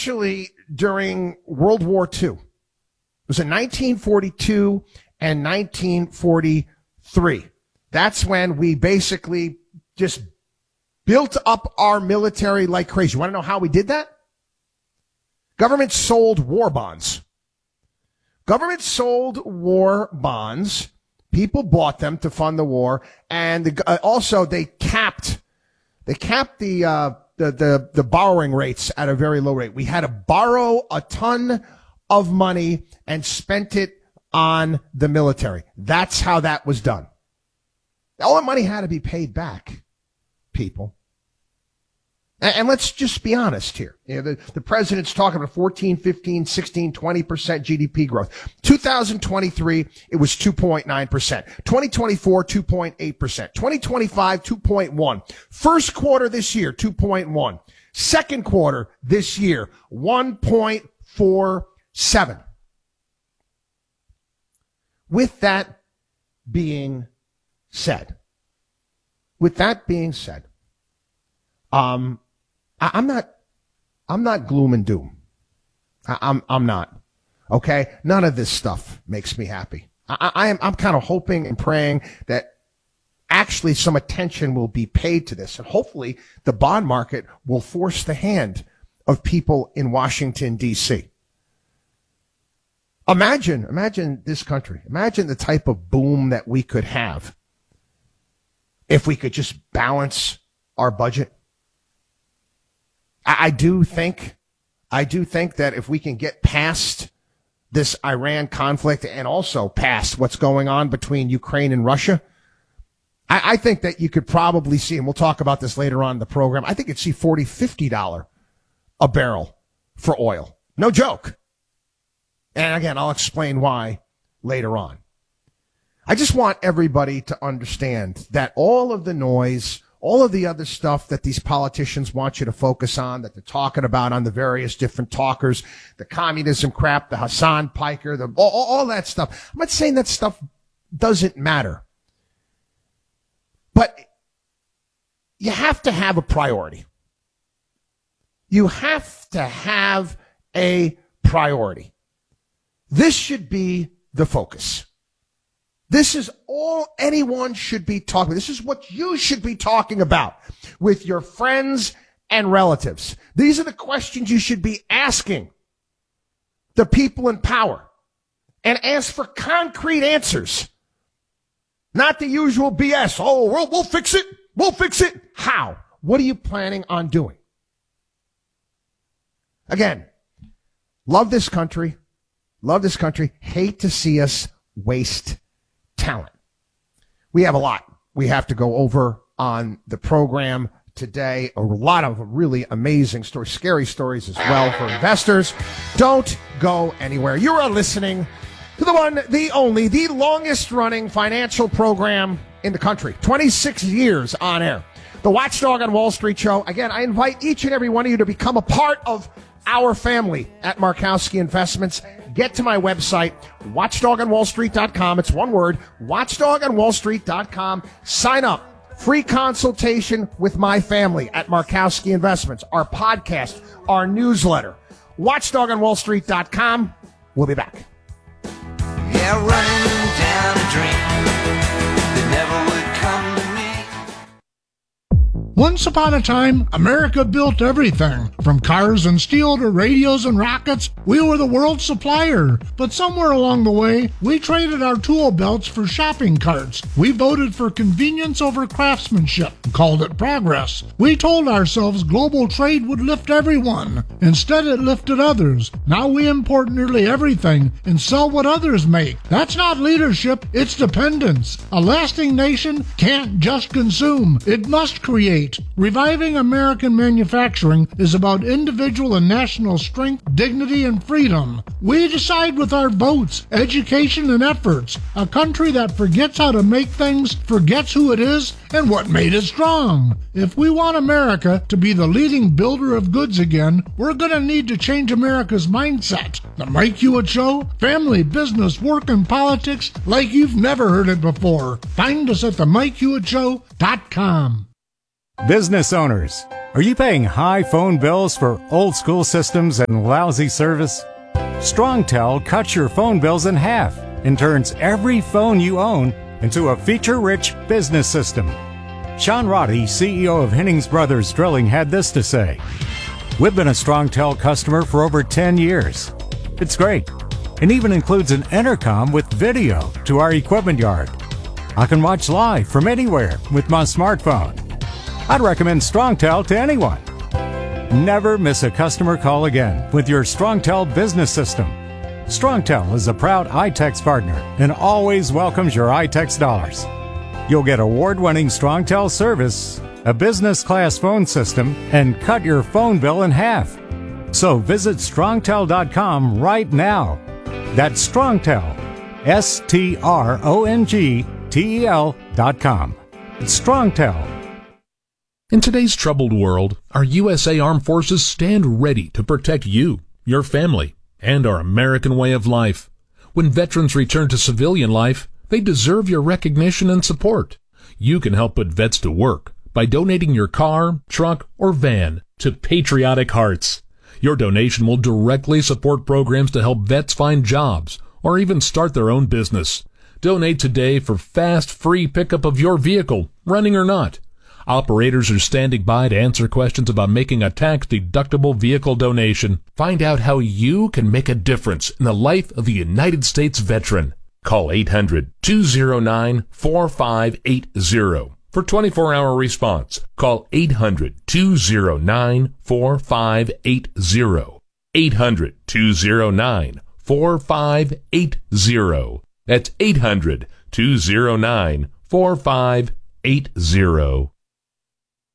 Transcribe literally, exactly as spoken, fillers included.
actually during World War Two. It was in nineteen forty-two and nineteen forty-three. That's when we basically just built up our military like crazy. You want to know how we did that? Government sold war bonds. Government sold war bonds. People bought them to fund the war, and the, uh, also they capped, they capped the, uh, the the the borrowing rates at a very low rate. We had to borrow a ton of money and spent it on the military. That's how that was done. All the money had to be paid back, people. And, and let's just be honest here. You know, the, the president's talking about fourteen, fifteen, sixteen, twenty percent G D P growth. two thousand twenty-three, it was two point nine percent. twenty twenty-four, two point eight percent. twenty twenty-five, two point one. First quarter this year, two point one. Second quarter this year, one point four seven. With that being said, with that being said, um, I, I'm not, I'm not gloom and doom. I, I'm, I'm not. Okay. None of this stuff makes me happy. I, I am, I'm kind of hoping and praying that actually some attention will be paid to this, and hopefully the bond market will force the hand of people in Washington, D C. Imagine, imagine this country. Imagine the type of boom that we could have if we could just balance our budget. I, I do think, I do think that if we can get past this Iran conflict and also past what's going on between Ukraine and Russia, I, I think that you could probably see, and we'll talk about this later on in the program, I think you'd see forty dollars, fifty dollars a barrel for oil. No joke. And again, I'll explain why later on. I just want everybody to understand that all of the noise, all of the other stuff that these politicians want you to focus on, that they're talking about on the various different talkers, the communism crap, the Hassan Piker, the, all, all that stuff. I'm not saying that stuff doesn't matter. But you have to have a priority. You have to have a priority. This should be the focus. This is all anyone should be talking about. This is what you should be talking about with your friends and relatives. These are the questions you should be asking the people in power, and ask for concrete answers. Not the usual B S. Oh, we'll, we'll fix it. We'll fix it. How? What are you planning on doing? Again, love this country. Love this country. Hate to see us waste talent. We have a lot we have to go over on the program today. A lot of really amazing stories, scary stories as well for investors. Don't go anywhere. You are listening to the one, the only, the longest running financial program in the country. twenty-six years on air. The Watchdog on Wall Street show. Again, I invite each and every one of you to become a part of our family at Markowski Investments. Get to my website, watchdog on wall street dot com. It's one word, watchdog on wall street dot com. Sign up. Free consultation with my family at Markowski Investments. Our podcast, our newsletter. watchdog on wall street dot com. We'll be back. Yeah, running down a dream that never would come to me. Once upon a time, America built everything. From cars and steel to radios and rockets, we were the world's supplier. But somewhere along the way, we traded our tool belts for shopping carts. We voted for convenience over craftsmanship and called it progress. We told ourselves global trade would lift everyone. Instead, it lifted others. Now we import nearly everything and sell what others make. That's not leadership, it's dependence. A lasting nation can't just consume, it must create. Reviving American manufacturing is about individual and national strength, dignity, and freedom. We decide with our votes, education, and efforts. A country that forgets how to make things, forgets who it is, and what made it strong. If we want America to be the leading builder of goods again, we're going to need to change America's mindset. The Mike Hewitt Show, family, business, work, and politics like you've never heard it before. Find us at the mike hewitt show dot com. Business owners, Are you paying high phone bills for old school systems and lousy service? StrongTel cuts your phone bills in half and turns every phone you own into a feature-rich business system. Sean Roddy, C E O of Hennings Brothers Drilling, had this to say. We've been a StrongTel customer for over ten years. It's great, and even includes an intercom with video to our equipment yard. I can watch live from anywhere with my smartphone. I'd recommend StrongTel to anyone. Never miss a customer call again with your StrongTel business system. StrongTel is a proud iTex partner and always welcomes your iTex dollars. You'll get award-winning StrongTel service, a business-class phone system, and cut your phone bill in half. So visit strongtel dot com right now. That's StrongTel, S T R O N G T E L dot com. It's StrongTel. In today's troubled world, our U S A Armed Forces stand ready to protect you, your family, and our American way of life. When veterans return to civilian life, they deserve your recognition and support. You can help put vets to work by donating your car, truck, or van to Patriotic Hearts. Your donation will directly support programs to help vets find jobs or even start their own business. Donate today for fast, free pickup of your vehicle, running or not. Operators are standing by to answer questions about making a tax-deductible vehicle donation. Find out how you can make a difference in the life of a United States veteran. Call eight hundred, two oh nine, four five eight oh for twenty-four hour response. Call eight hundred, two oh nine, four five eight oh. eight hundred, two oh nine, four five eight oh. That's eight hundred, two oh nine, four five eight oh.